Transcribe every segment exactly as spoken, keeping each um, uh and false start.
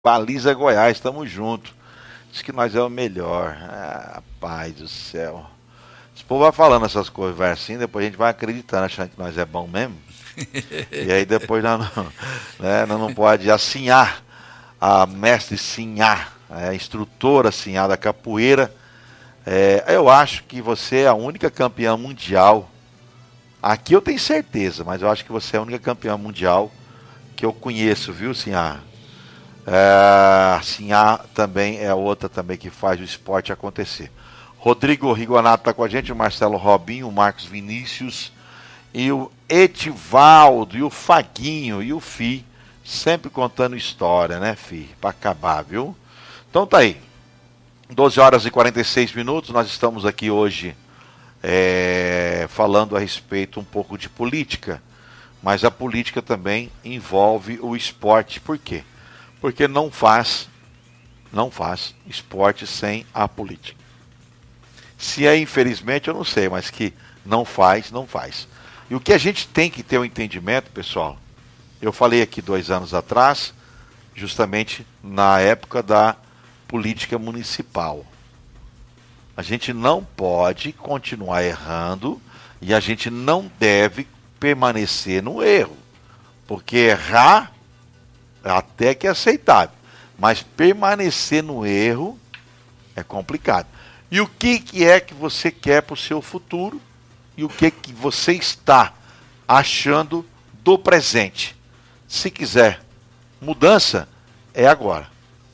Baliza Goiás, tamo junto. Diz que nós é o melhor. Ah, pai do céu. Esse povo vai falando essas coisas, vai assim, depois a gente vai acreditando, achando que nós é bom mesmo. E aí depois nós não, né, nós não pode assinhar a mestre Sinhá, a instrutora Sinhá da capoeira. É, eu acho que você é a única campeã mundial. Aqui eu tenho certeza, mas eu acho que você é a única campeã mundial que eu conheço, viu, Sinhá? É, a Sinhá também é outra também que faz o esporte acontecer. Rodrigo Rigonato está com a gente, o Marcelo Robinho, o Marcos Vinícius e o Edivaldo e o Faguinho e o Fi, sempre contando história, né, Fi? Para acabar, viu? Então tá aí. doze horas e quarenta e seis minutos, nós estamos aqui hoje é, falando a respeito um pouco de política, mas a política também envolve o esporte. Por quê? Porque não faz, não faz esporte sem a política. Se é infelizmente, eu não sei, mas que não faz, não faz. E o que a gente tem que ter um entendimento, pessoal, eu falei aqui dois anos atrás, justamente na época da política municipal. A gente não pode continuar errando e a gente não deve permanecer no erro. Porque errar até que é aceitável, mas permanecer no erro é complicado. E o que, que é que você quer para o seu futuro e o que, que você está achando do presente? Se quiser mudança, é agora.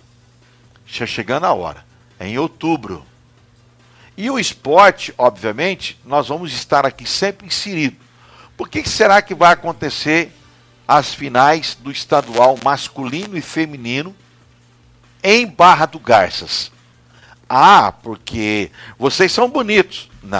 Já chegando a hora, é em outubro. E o esporte, obviamente, nós vamos estar aqui sempre inserido. Por que será que vai acontecer as finais do estadual masculino e feminino em Barra do Garças? Ah, porque vocês são bonitos. Não.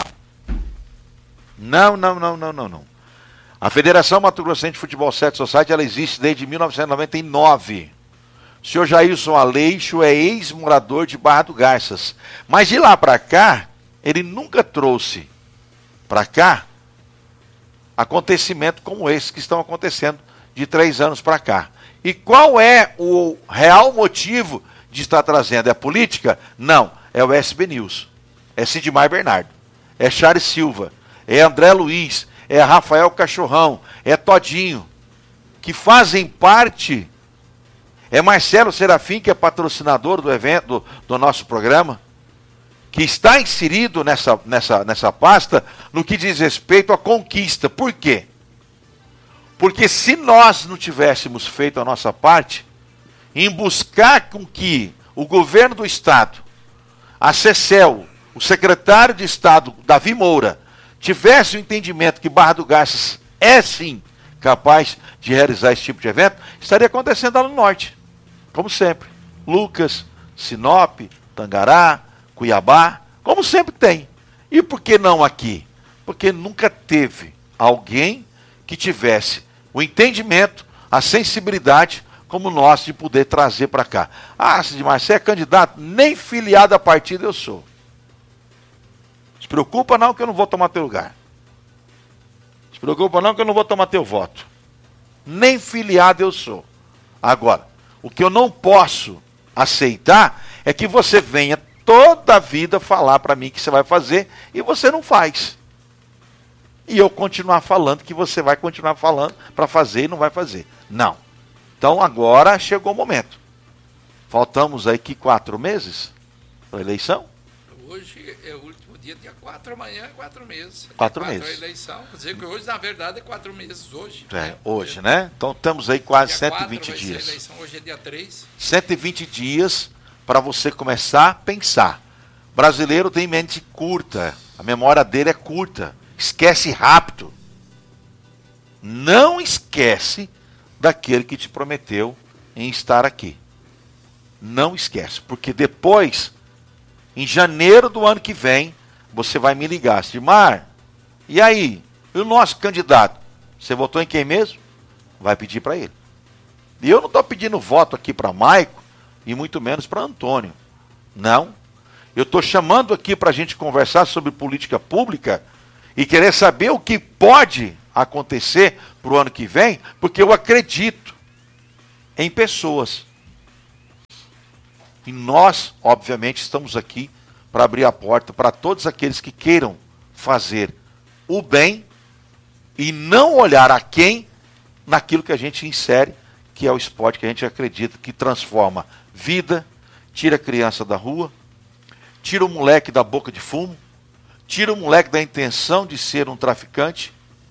Não, não, não, não, não, não. A Federação Mato Grossense de Futebol sete Society, ela existe desde mil novecentos e noventa e nove. O senhor Jailson Aleixo é ex-morador de Barra do Garças. Mas de lá para cá, ele nunca trouxe para cá acontecimento como esse que estão acontecendo de três anos para cá. E qual é o real motivo de estar trazendo? É a política? Não, é o S B News. É Sidmar Bernardo. É Charles Silva. É André Luiz. É Rafael Cachorrão. É Todinho. Que fazem parte. É Marcelo Serafim, que é patrocinador do evento, do, do nosso programa. Que está inserido nessa, nessa, nessa pasta no que diz respeito à conquista. Por quê? Porque se nós não tivéssemos feito a nossa parte em buscar com que o governo do estado, a CECEL, o secretário de Estado, Davi Moura, tivesse o entendimento que Barra do Garças é sim capaz de realizar esse tipo de evento, estaria acontecendo lá no norte, como sempre. Lucas, Sinop, Tangará, Cuiabá, como sempre tem. E por que não aqui? Porque nunca teve alguém que tivesse o entendimento, a sensibilidade como nós de poder trazer para cá. Ah, Sidmar, você é candidato? Nem filiado a partido eu sou. Se preocupa não que eu não vou tomar teu lugar. Se preocupa não que eu não vou tomar teu voto. Nem filiado eu sou. Agora, o que eu não posso aceitar é que você venha toda a vida falar para mim que você vai fazer e você não faz. E eu continuar falando que você vai continuar falando para fazer e não vai fazer. Não. Então agora chegou o momento. Faltamos aí que quatro meses para a eleição? Hoje é o último dia, dia quatro, amanhã é quatro meses. Quatro, quatro meses. A eleição, quer dizer que hoje, na verdade, é quatro meses hoje. É, né? hoje, né? Então estamos aí quase dia cento e vinte quatro dias. Vai ser a eleição, hoje é dia três. cento e vinte dias para você começar a pensar. Brasileiro tem mente curta, a memória dele é curta, esquece rápido. Não esquece daquele que te prometeu em estar aqui. Não esquece, porque depois, em janeiro do ano que vem, você vai me ligar. Sidmar, e aí? E o nosso candidato? Você votou em quem mesmo? Vai pedir para ele. E eu não estou pedindo voto aqui para Maico, e muito menos para Antônio. Não. Eu estou chamando aqui para a gente conversar sobre política pública e querer saber o que pode acontecer para o ano que vem, porque eu acredito em pessoas. E nós, obviamente, estamos aqui para abrir a porta para todos aqueles que queiram fazer o bem e não olhar a quem naquilo que a gente insere, que é o esporte que a gente acredita que transforma vida, tira a criança da rua, tira o moleque da boca de fumo, tira o moleque da intenção de ser um traficante,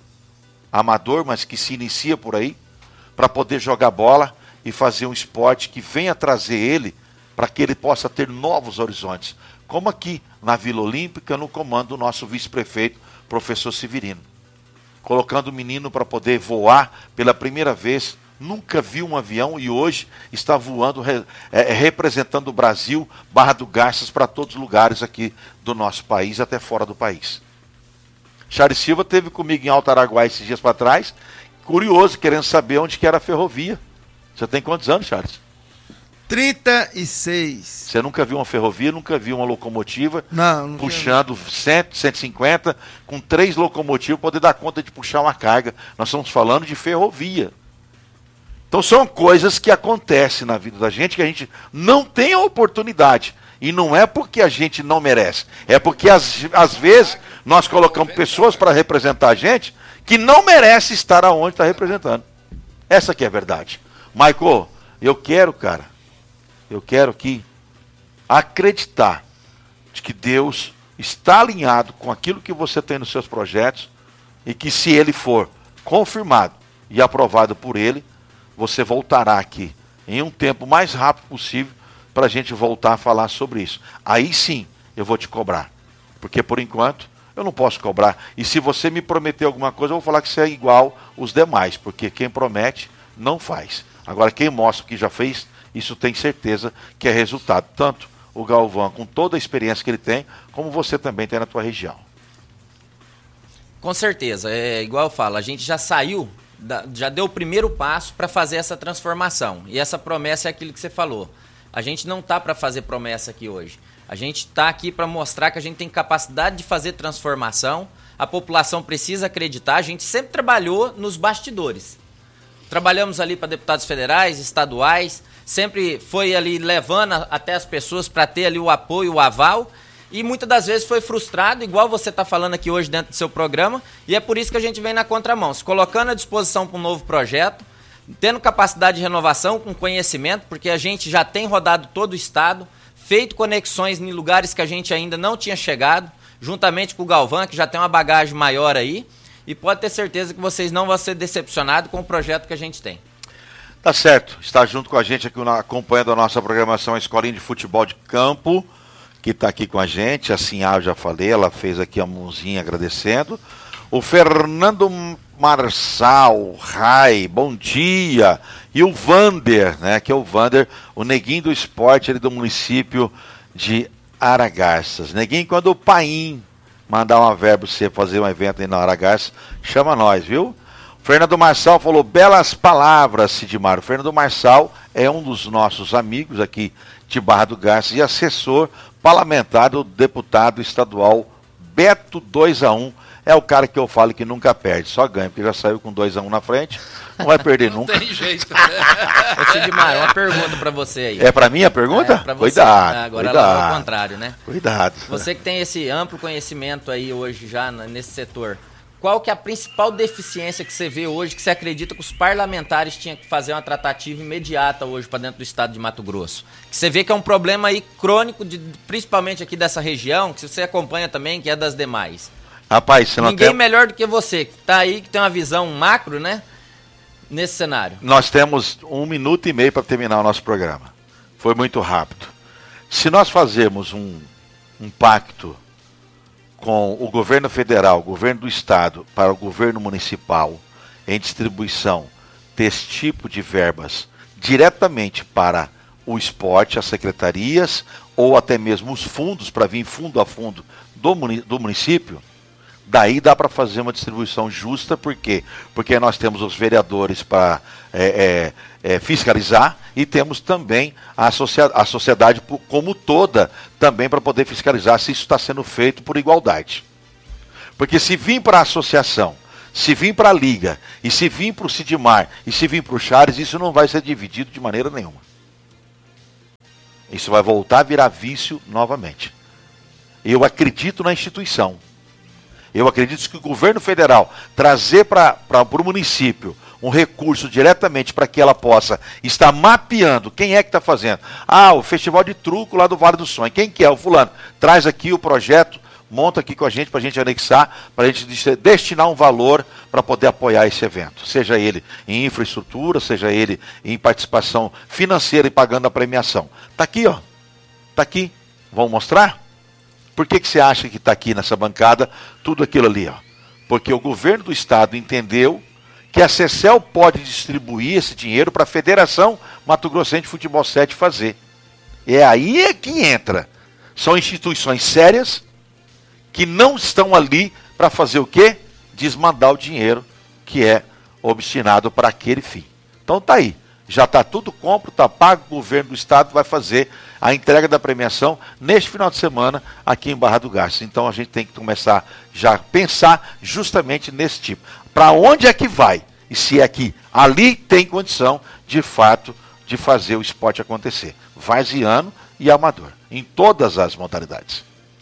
amador, mas que se inicia por aí, para poder jogar bola e fazer um esporte que venha trazer ele para que ele possa ter novos horizontes. Como aqui na Vila Olímpica, no comando do nosso vice-prefeito, professor Severino. Colocando o menino para poder voar pela primeira vez, nunca viu um avião e hoje está voando, é, representando o Brasil, Barra do Garças, para todos os lugares aqui do nosso país, até fora do país. Charles Silva esteve comigo em Alto Araguá esses dias para trás, curioso, querendo saber onde que era a ferrovia. Você tem quantos anos, Charles? trinta e seis. Você nunca viu uma ferrovia, nunca viu uma locomotiva não, não puxando cem, cento e cinquenta, com três locomotivas, poder dar conta de puxar uma carga. Nós estamos falando de ferrovia. Então são coisas que acontecem na vida da gente, que a gente não tem a oportunidade. E não é porque a gente não merece. É porque às, às vezes nós colocamos pessoas para representar a gente que não merece estar aonde está representando. Essa que é a verdade. Michael, eu quero, cara, eu quero aqui acreditar de que Deus está alinhado com aquilo que você tem nos seus projetos e que se ele for confirmado e aprovado por ele, você voltará aqui em um tempo mais rápido possível para a gente voltar a falar sobre isso. Aí sim eu vou te cobrar, porque por enquanto eu não posso cobrar. E se você me prometer alguma coisa, eu vou falar que você é igual os demais, porque quem promete não faz. Agora quem mostra o que já fez, isso tem certeza que é resultado. Tanto o Galvão, com toda a experiência que ele tem, como você também tem na tua região. Com certeza, é igual eu falo, a gente já saiu, já deu o primeiro passo para fazer essa transformação. E essa promessa é aquilo que você falou. A gente não está para fazer promessa aqui hoje. A gente está aqui para mostrar que a gente tem capacidade de fazer transformação. A população precisa acreditar. A gente sempre trabalhou nos bastidores. Trabalhamos ali para deputados federais, estaduais, sempre foi ali levando até as pessoas para ter ali o apoio, o aval, e muitas das vezes foi frustrado, igual você está falando aqui hoje dentro do seu programa, e é por isso que a gente vem na contramão, se colocando à disposição para um novo projeto, tendo capacidade de renovação, com conhecimento, porque a gente já tem rodado todo o estado, feito conexões em lugares que a gente ainda não tinha chegado, juntamente com o Galvão, que já tem uma bagagem maior aí, e pode ter certeza que vocês não vão ser decepcionados com o projeto que a gente tem. Tá certo. Está junto com a gente aqui, acompanhando a nossa programação, a Escolinha de Futebol de Campo, que está aqui com a gente. A Sinhá, eu já falei, ela fez aqui a mãozinha agradecendo. O Fernando Marçal, Rai, bom dia. E o Vander, né, que é o Vander, o neguinho do esporte ali do município de Aragarças. Neguinho, quando o Paim mandar uma verba para você fazer um evento aí na Aragarças, chama nós, viu? Fernando Marçal falou, belas palavras, Sidmar. O Fernando Marçal é um dos nossos amigos aqui de Barra do Garças e assessor parlamentar do deputado estadual Beto dois a um. É o cara que eu falo que nunca perde, só ganha, porque já saiu com dois a um na frente, não vai perder não nunca. Não tem jeito, né? Ô Sidmar, uma pergunta para você aí. É para mim a pergunta? É, pra você. Cuidado, Agora cuidado. lá ao contrário, né? Cuidado. Você que tem esse amplo conhecimento aí hoje já nesse setor, qual que é a principal deficiência que você vê hoje, que você acredita que os parlamentares tinham que fazer uma tratativa imediata hoje para dentro do estado de Mato Grosso? Que você vê que é um problema aí crônico, de, principalmente aqui dessa região, que você acompanha também, que é das demais. Rapaz, você não Ninguém tem... melhor do que você, que está aí, que tem uma visão macro, né, nesse cenário. Nós temos um minuto e meio para terminar o nosso programa. Foi muito rápido. Se nós fazermos um, um pacto com o governo federal, o governo do estado, para o governo municipal, em distribuição desse tipo de verbas diretamente para o esporte, as secretarias, ou até mesmo os fundos, para vir fundo a fundo do, muni- do município, daí dá para fazer uma distribuição justa. Por quê? Porque nós temos os vereadores para é, é, é, fiscalizar e temos também a, socia- a sociedade como toda também para poder fiscalizar se isso está sendo feito por igualdade. Porque se vir para a associação, se vir para a Liga, e se vir para o Sidmar, e se vir para o Charles, isso não vai ser dividido de maneira nenhuma. Isso vai voltar a virar vício novamente. Eu acredito na instituição. Eu acredito que o governo federal trazer para o município um recurso diretamente para que ela possa estar mapeando quem é que está fazendo. Ah, o festival de truco lá do Vale do Sonho. Quem que é? O fulano. Traz aqui o projeto, monta aqui com a gente para a gente anexar, para a gente destinar um valor para poder apoiar esse evento. Seja ele em infraestrutura, seja ele em participação financeira e pagando a premiação. Está aqui, ó. Está aqui. Vamos mostrar? Por que que você acha que está aqui nessa bancada tudo aquilo ali, ó? Porque o governo do estado entendeu que a CECEL pode distribuir esse dinheiro para a Federação Mato Grossense de Futebol sete fazer. É aí é que entra. São instituições sérias que não estão ali para fazer o quê? Desmandar o dinheiro que é obstinado para aquele fim. Então tá aí. Já está tudo compro, está pago, o governo do estado vai fazer a entrega da premiação neste final de semana aqui em Barra do Garças. Então a gente tem que começar já a pensar justamente nesse tipo. Para onde é que vai? E se é que ali tem condição, de fato, de fazer o esporte acontecer. Varziano e amador, em todas as modalidades.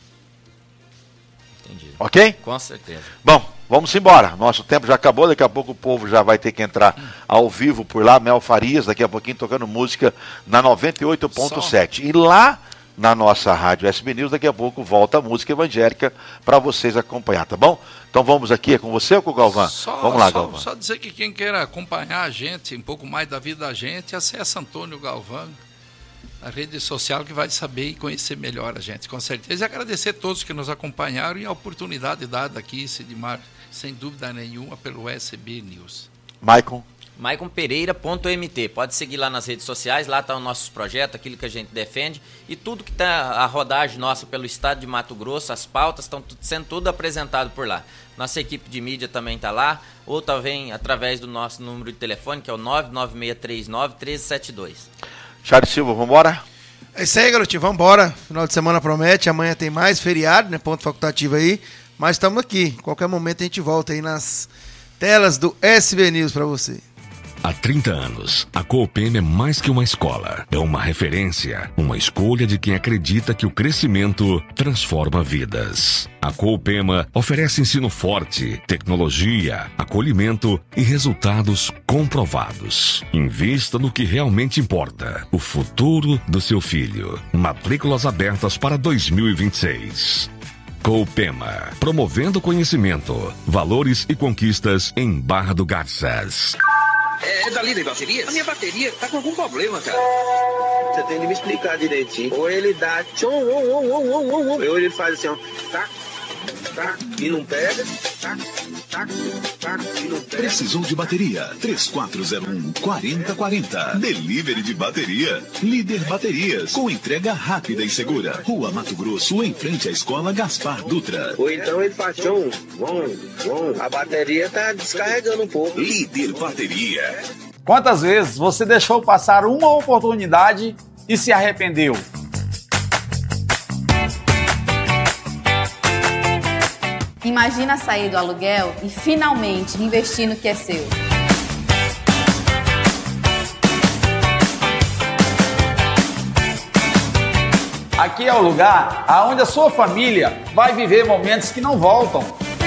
Entendi. Ok? Com certeza. Bom, vamos embora. Nosso tempo já acabou, daqui a pouco o povo já vai ter que entrar ao vivo por lá, Mel Farias, daqui a pouquinho tocando música na noventa e oito ponto sete. E lá na nossa rádio S B News, daqui a pouco volta a música evangélica para vocês acompanhar, tá bom? Então vamos aqui, é com você ou com o Galvão? Só, vamos lá, só, Galvão. Só dizer que quem queira acompanhar a gente, um pouco mais da vida da gente, acessa Antônio Galvão, a rede social que vai saber e conhecer melhor a gente, com certeza. E agradecer a todos que nos acompanharam e a oportunidade dada aqui, Sidmar, sem dúvida nenhuma, pelo S B News. Maicon. maicon pereira ponto m t. Pode seguir lá nas redes sociais, lá estão tá os nossos projetos, aquilo que a gente defende e tudo que está a rodagem nossa pelo estado de Mato Grosso, as pautas estão sendo tudo apresentado por lá. Nossa equipe de mídia também está lá, ou também através do nosso número de telefone, que é o nove nove seis três nove um três sete dois. Charles Silva, vamos embora? É isso aí, garotinho, vamos embora. Final de semana promete, amanhã tem mais feriado, né? Ponto facultativo aí. Mas estamos aqui. Qualquer momento a gente volta aí nas telas do S B News para você. Há trinta anos, a Coopema é mais que uma escola. É uma referência, uma escolha de quem acredita que o crescimento transforma vidas. A Coopema oferece ensino forte, tecnologia, acolhimento e resultados comprovados. Invista no que realmente importa, o futuro do seu filho. Matrículas abertas para dois mil e vinte e seis. Coopema, promovendo conhecimento, valores e conquistas em Barra do Garças. É, é da Líder Baterias? A minha bateria tá com algum problema, cara. Você tem que me explicar direitinho. Ou ele dá tchom, on, on, on, on, on, on. Ou ele faz assim, ó, tá, tá, e não pega, tá, tá, tá, e não pega. Precisou de bateria? três quatro zero um, quatro zero quatro zero. Delivery de bateria. Líder Baterias, com entrega rápida e segura. Rua Mato Grosso, em frente à Escola Gaspar Dutra. Ou então ele faz tchom, on, on. A bateria tá descarregando um pouco. Líder Bateria. Quantas vezes você deixou passar uma oportunidade e se arrependeu? Imagina sair do aluguel e finalmente investir no que é seu. Aqui é o lugar onde a sua família vai viver momentos que não voltam.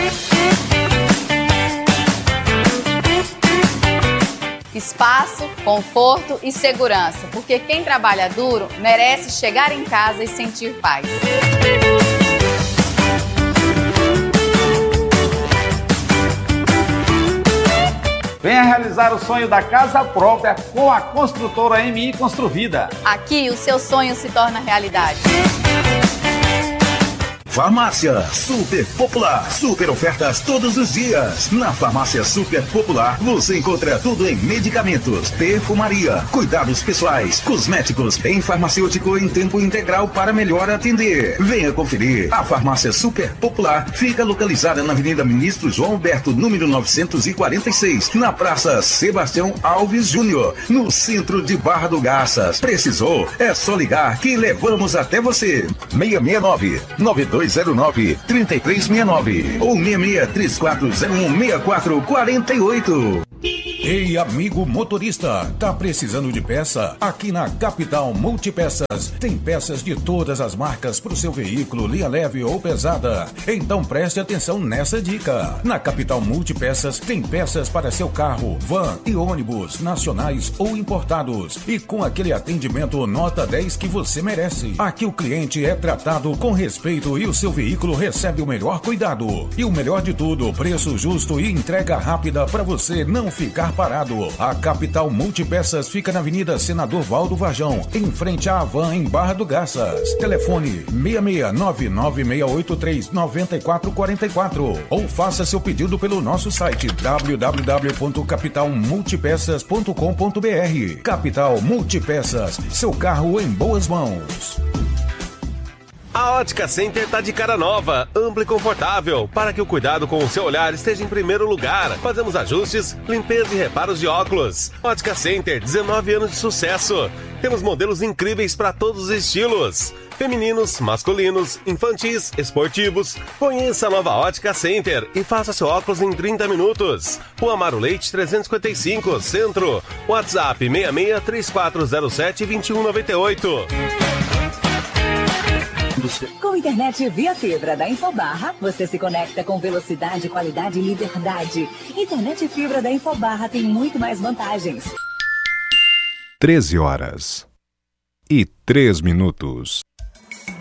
Espaço, conforto e segurança, porque quem trabalha duro merece chegar em casa e sentir paz. Venha realizar o sonho da casa própria com a construtora M I Construvida. Aqui o seu sonho se torna realidade. Farmácia Super Popular. Super ofertas todos os dias. Na Farmácia Super Popular você encontra tudo em medicamentos, perfumaria, cuidados pessoais, cosméticos, em farmacêutico em tempo integral para melhor atender. Venha conferir. A Farmácia Super Popular fica localizada na Avenida Ministro João Alberto, número novecentos e quarenta e seis, na Praça Sebastião Alves Júnior, no centro de Barra do Garças. Precisou? É só ligar que levamos até você. seis seis nove, nove dois zero nove, três três seis nove ou seis seis três quatro zero um, seis quatro quatro oito. Ei, amigo motorista, tá precisando de peça? Aqui na Capital Multipeças tem peças de todas as marcas para o seu veículo, linha leve ou pesada. Então preste atenção nessa dica. Na Capital Multipeças tem peças para seu carro, van e ônibus, nacionais ou importados. E com aquele atendimento nota dez que você merece. Aqui o cliente é tratado com respeito e o seu veículo recebe o melhor cuidado. E o melhor de tudo, preço justo e entrega rápida para você não ficar parado. A Capital Multipeças fica na Avenida Senador Valdo Varjão, em frente à Havan, em Barra do Garças. Telefone seis seis nove nove seis oito três nove quatro quatro quatro ou faça seu pedido pelo nosso site w w w ponto capital multipeças ponto com ponto b r. Capital Multipeças, seu carro em boas mãos. A Ótica Center tá de cara nova, ampla e confortável, para que o cuidado com o seu olhar esteja em primeiro lugar. Fazemos ajustes, limpeza e reparos de óculos. Ótica Center, dezenove anos de sucesso. Temos modelos incríveis para todos os estilos. Femininos, masculinos, infantis, esportivos. Conheça a nova Ótica Center e faça seu óculos em trinta minutos. Rua Amaro Leite trezentos e cinquenta e cinco, Centro. WhatsApp seis seis três quatro zero sete dois um nove oito. Com internet via fibra da Infobarra, você se conecta com velocidade, qualidade e liberdade. Internet fibra da Infobarra tem muito mais vantagens. treze horas e três minutos.